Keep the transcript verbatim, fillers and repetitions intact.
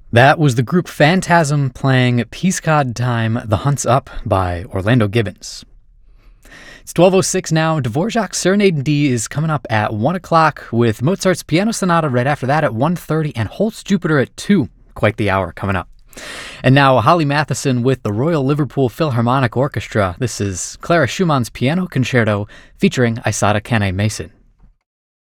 That was the group Phantasm playing Peascod Time, The Hunt's Up by Orlando Gibbons. It's twelve oh six now. Dvorak's Serenade in D is coming up at one o'clock with Mozart's Piano Sonata right after that at one thirty and Holst's Jupiter at two. Quite the hour coming up. And now Holly Matheson with the Royal Liverpool Philharmonic Orchestra. This is Clara Schumann's Piano Concerto featuring Aissata Kane Mason.